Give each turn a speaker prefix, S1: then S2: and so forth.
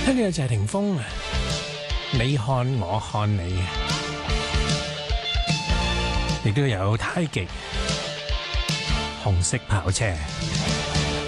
S1: 呢個謝霆鋒，你看我看你，亦都有太極紅色跑車。